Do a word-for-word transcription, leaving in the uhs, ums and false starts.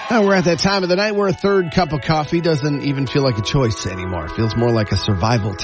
Now we're at that time of the night where a third cup of coffee doesn't even feel like a choice anymore. It feels more like a survival